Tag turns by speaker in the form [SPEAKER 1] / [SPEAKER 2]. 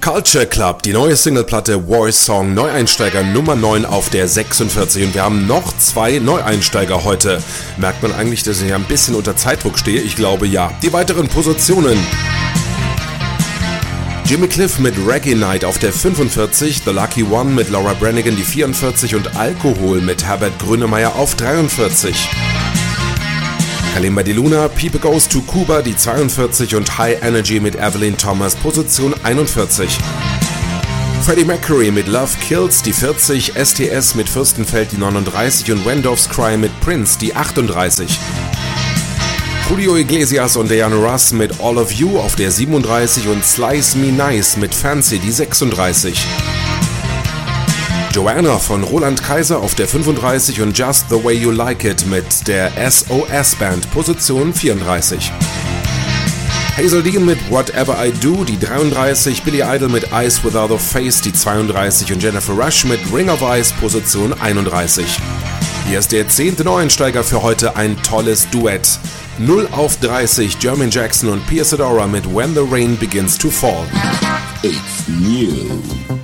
[SPEAKER 1] Culture Club, die neue Singleplatte Voice Song, Neueinsteiger Nummer 9 auf der 46 und wir haben noch 2 Neueinsteiger heute. Merkt man eigentlich, dass ich hier ein bisschen unter Zeitdruck stehe? Ich glaube ja. Die weiteren Positionen: Jimmy Cliff mit Reggae Night auf der 45, The Lucky One mit Laura Branigan die 44 und Alkohol mit Herbert Grönemeyer auf 43. Kalimba de Luna, People Goes to Cuba die 42 und High Energy mit Evelyn Thomas Position 41. Freddie Mercury mit Love Kills die 40, STS mit Fürstenfeld die 39 und Randolph's Cry mit Prince die 38. Julio Iglesias und Diana Ross mit All of You auf der 37 und Slice Me Nice mit Fancy die 36. Joanna von Roland Kaiser auf der 35 und Just the Way You Like It mit der SOS Band Position 34. Hazel Dean mit Whatever I Do die 33, Billy Idol mit Eyes Without a Face die 32 und Jennifer Rush mit Ring of Ice Position 31. Hier ist der 10. Neueinsteiger für heute, ein tolles Duett. 0 auf 30, Jermaine Jackson und Pia Sedora mit When the Rain Begins to Fall.
[SPEAKER 2] It's new.